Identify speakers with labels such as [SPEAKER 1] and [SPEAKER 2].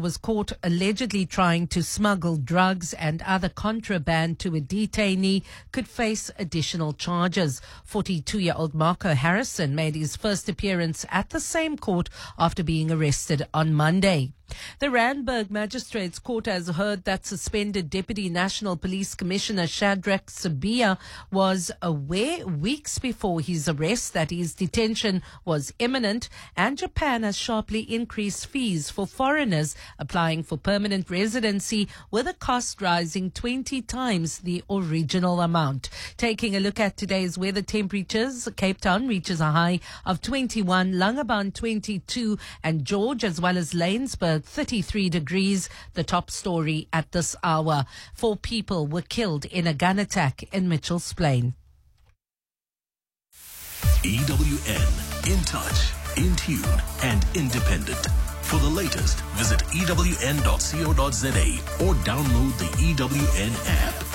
[SPEAKER 1] was caught allegedly trying to smuggle drugs and other contraband to a detainee could face additional charges. 42-year-old Marco Harrison made his first appearance at the same court after being arrested on Monday. The Randburg Magistrates Court has heard that suspended Deputy National Police Commissioner Shadrack Sibiya was aware weeks before his arrest that his detention was imminent, and Japan has sharply increased fees for foreigners applying for permanent residency, with the cost rising 20 times the original amount. Taking a look at today's weather temperatures, Cape Town reaches a high of 21, Langebaan 22, and George as well as Lanesburg 33 degrees, the top story at this hour. 4 people were killed in a gun attack in Mitchell's Plain.
[SPEAKER 2] EWN, in touch, in tune, and independent. For the latest, visit ewn.co.za or download the EWN app.